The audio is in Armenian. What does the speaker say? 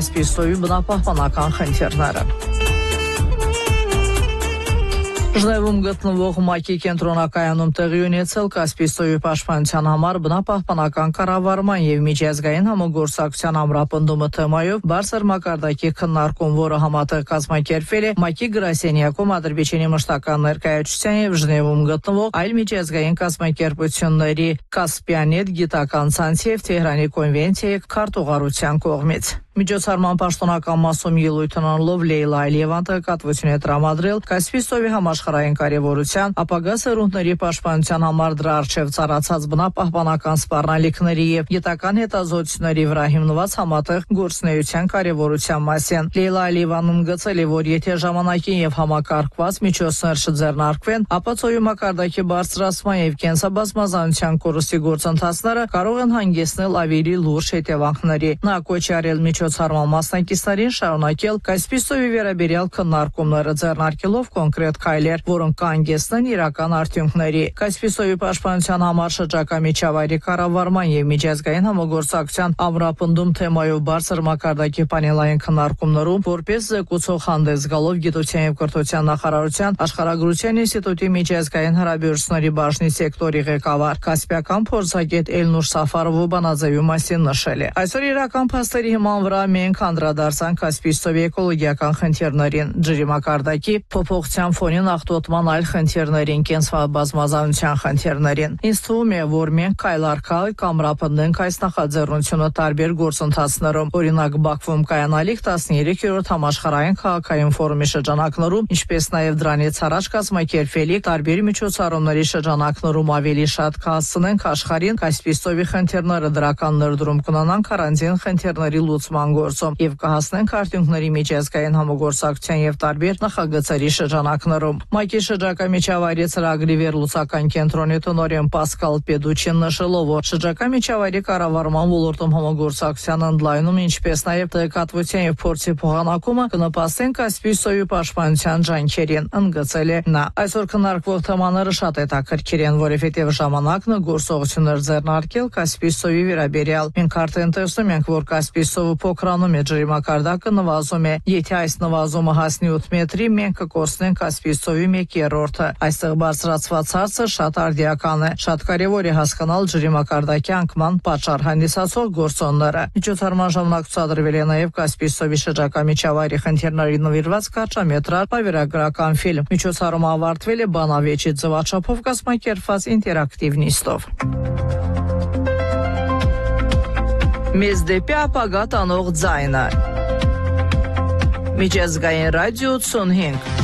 Կասպիյսոյի բնապահպանական խնդիրները։ Ժնևում գտնվող ՄԱԿ-ի կենտրոնակայանում տեղի ունեցել Կասպիյսոյի պաշտպանության համար բնապահպանական կառավարման եւ միջազգային համագործակցության ամրապնդումը թեմայով բարձր մակարդակի քննարկում, որը համատեղ կազմակերպվել է ՄԱԿ-ի գրասենյակում Ադրբեջանի մշտական ներկայացության եւ Ժնևում գտնվող այլ միջազգային կազմակերպությունների Կասպիանետ գիտական ցանցի եւ Թեհրանի կոնվենցիայի քարտուղարության կողմից։ Միջոցառման պաշտոնական մասում ելույթ ունենալով Լեյլա Ալիևան տեղեկատվություն է տրամադրել Կասպիյսոյի համաշխարհային կարևորության, ապագա սերունդների պաշտպանության համար դրա առջև ծառացած բնապահպանական սպառնալիքների եւ գիտական հետազոտությունների վրա հիմնված համատեղ գործունեության կարևորության մասին։ Լեյլա Ալիևան ընդգծել է, որ եթե ժամանակին եւ համակարգված միջոցներ չձեռնարկվեն, ապա ծոյի մակարդակի բարձրացման եւ կենսաբազմազանության կորստի գործընթացները կարող են հանգեցնել ավելի լուրջ հետևանքների։ Նա կոչ է արել միջոցառման մասնակիցներին շարունակել Կասպիյսոյի վերաբերյալ քննարկումները, ձեռնարկելով կոնկրետ քայլեր, որոնք կհանգեցնեն իրական արդյունքների։ Կասպիյսոյի պաշտպանության համար շրջակա միջավայրի կառավարման եւ միջազգային համագործակցության ամրապնդում թեմայով բարձր մակարդակի պանելային քննարկումներում որպես զեկուցող հանդես գալով Գիտության եւ կրթության նախարարության Աշխարհագրության ինստիտուտի միջազգային հարաբերությունների բաժնի սեկտորի ղեկավար Կասպիական փորձագետ Էլնուր Սաֆարովը բանաձևի մասին նշել է. Այսօր իրական փաստերի հիման վրա մենք անդրադարձանք Կասպիյսոյի էկոլոգիական խնդիրներին, ջրի մակարդակի փոփոխության ֆոնին աղտոտման այլ խնդիրներին, կենսաբազմազանության խնդիրներին։ Ինձ թվում է, որ մենք քայլ առ քայլ կամրապնդենք այս նախաձեռնությունը տարբեր գործընթացներում, օրինակ Բաքվում կայանալիք 13-րդ համաշխարհային քաղաքային ֆորումի շրջանակներում, ինչպես նաև դրանից առաջ կազմակերպվելիք տարբեր միջոցառումների շրջանակներում ավելի շատ կհասցնենք աշխարհին Կասպիյսոյի խնդիրները դրական ներդրում կունենան քարանձին խնդիրների լուծման գործում եւ կհասնենք արդյունքների միջազգային համագործակցության եւ տարբեր նախագծերի շրջանակներում։ ՄԱԿ-ի շրջակա միջավայրի ծրագրի վերլուծական կենտրոնի տնօրեն Պասկալ Պեդուչին նշելով, որ շրջակա միջավայրի կառավարման ոլորտում համագործակցության ընդլայնումը, ինչպես նաեւ տեղեկատվության եւ փորձի փոխանակումը կնպաստեն Կասպիյսոյի պաշտպանության ջանքերին, ընդգծել է նա։ Այսօր քննարկվող թեմաները շատ հետաքրքիր են, որովհետեւ ժամանակն է գործողություններ ձեռնարկել Կասպիյսոյի վերաբերյալ։ Մենք արդեն տեսնում ենք, որ Կասպիյսոյը փոքրանում է, ջրի մակարդակը նվազում է։ Եթե այս նվազումը հասնի 8 մետրի, մենք կկորցնենք Կասպիյսոյի 1/3-ը։ Այստեղ բարձրացված հարցը շատ արդիական է։ Շատ կարևոր է հասկանալ ջրի մակարդակի անկման պատճառ հանդիսացող գործոնները։ Միջոցառման ժամանակ ցուցադրվել է նաև Կասպիյսոյի շրջակա միջավայրի խնդիրների նվիրված կարճամետրաժ վավերագրական ֆիլմ։ Միջոցառումը ավարտվել է բանավեճի ձևաչափով կազմակերպված ինտերակտիվ նիստով։ Մեզ դեպի ապագա տանող ձայնը։ Միջազգային ռադիո 85